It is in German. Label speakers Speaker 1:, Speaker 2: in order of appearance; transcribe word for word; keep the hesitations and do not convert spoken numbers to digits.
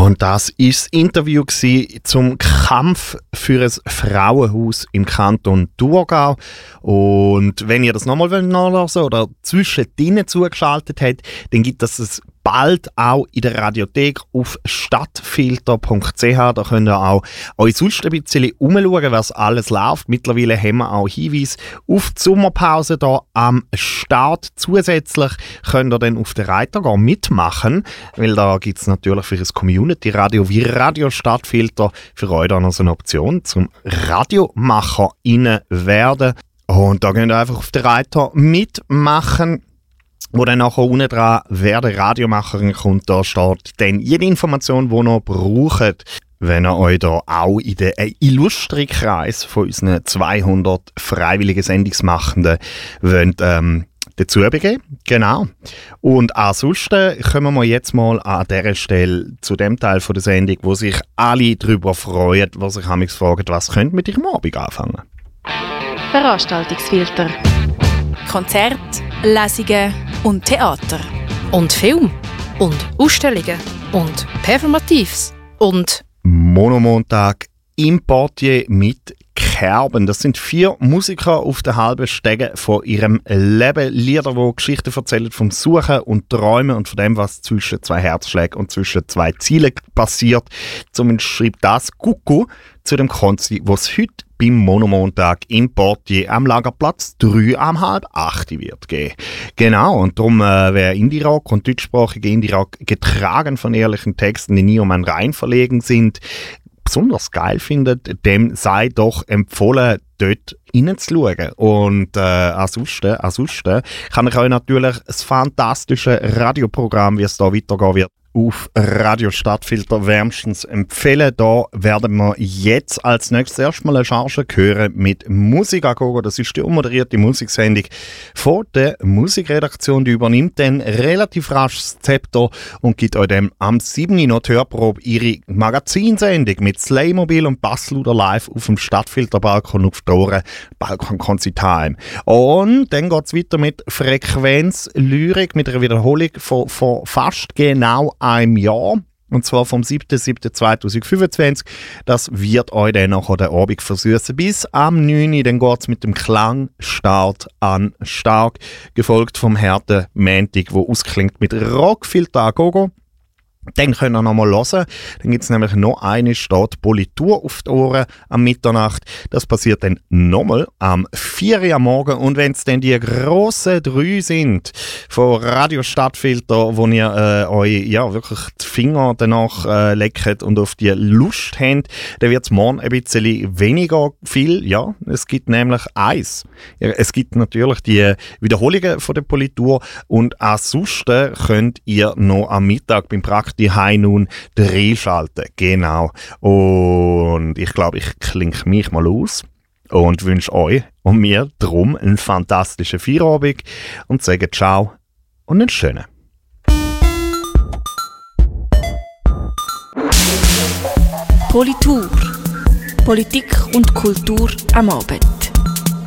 Speaker 1: Und das war das Interview zum Kampf für ein Frauenhaus im Kanton Thurgau. Und wenn ihr das nochmal nachlesen wollt oder zwischendrin zugeschaltet habt, dann gibt es es bald auch in der Radiothek auf stadtfilter punkt c h. Da könnt ihr auch euch sonst ein bisschen umschauen, was alles läuft. Mittlerweile haben wir auch Hinweise auf die Sommerpause hier am Start. Zusätzlich könnt ihr dann auf den Reiter gehen mitmachen, weil da gibt es natürlich für das Community-Radio wie Radio Stadtfilter für euch dann noch so eine Option zum RadiomacherInnen werden. Und da könnt ihr einfach auf den Reiter mitmachen, wo dann nachher unten dran, wer der Radiomacherin kommt, da steht dann jede Information, die ihr noch braucht, wenn ihr euch da auch in den illustren Kreis von unseren zweihundert freiwilligen Sendungsmachenden wollt, ähm, dazu begeben. Genau. Und ansonsten kommen wir jetzt mal an dieser Stelle zu dem Teil von der Sendung, wo sich alle darüber freuen, die sich manchmal fragen, was könnt mit ihrem Abend anfangen?
Speaker 2: Veranstaltungsfilter. Konzert, Lesungen und Theater.
Speaker 3: Und Film. Und Ausstellungen. Und Performatives. Und
Speaker 1: Monomontag im Portier mit Kerben. Das sind vier Musiker auf der halben Stege von ihrem Leben. Lieder, die Geschichten erzählen vom Suchen und Träumen und von dem, was zwischen zwei Herzschlägen und zwischen zwei Zielen passiert. Zumindest schreibt das Kuku zu dem Konzert, was heute beim Monomontag im Portier am Lagerplatz drei am halb acht wird gehen. Genau, und darum, äh, wer Indie-Rock und deutschsprachige Indie-Rock getragen von ehrlichen Texten, die nie um einen Rein verlegen sind, besonders geil findet, dem sei doch empfohlen, dort reinzuschauen. Und äh, ansonsten, ansonsten kann ich euch natürlich das fantastische Radioprogramm, wie es da weitergehen wird, auf Radio Stadtfilter wärmstens empfehlen. Da werden wir jetzt als nächstes erstmal eine Charge hören mit Musik Agogo. Das ist die unmoderierte Musiksendung von der Musikredaktion. Die übernimmt dann relativ rasch das Zepter und gibt euch dann am siebten noch die Hörprobe ihre Magazinsendung mit Slaymobil und Bassluder live auf dem Stadtfilterbalkon auf die Ohren. Balkon Konzert heim. Und dann geht es weiter mit Frequenz Lyrik mit einer Wiederholung von, von fast genau einem Jahr. Und zwar vom siebten siebten zweitausendfünfundzwanzig. Das wird euch dann nachher den Abend versüßen. Bis am neunten Dann geht es mit dem Klang Start an Stark. Gefolgt vom harten Montag, wo ausklingt mit Rockfilter Agogo. Dann könnt ihr noch mal hören. Dann gibt es nämlich noch eine Stadt Politur auf die Ohren am Mitternacht. Das passiert dann nochmal am vier Uhr am Morgen. Und wenn es dann die grossen drei sind von Radio Stadtfilter, wo ihr äh, euch ja, wirklich die Finger danach äh, leckt und auf die Lust habt, dann wird es morgen ein bisschen weniger viel. Ja, es gibt nämlich eins. Ja, es gibt natürlich die Wiederholungen von der Politur. Und ansonsten könnt ihr noch am Mittag beim Praktikum die High Noon reinschalten. Genau. Und ich glaube, ich klinke mich mal aus und wünsche euch und mir drum einen fantastischen Feierabend und sage ciao und einen schönen.
Speaker 2: Politur. Politik und Kultur am Abend.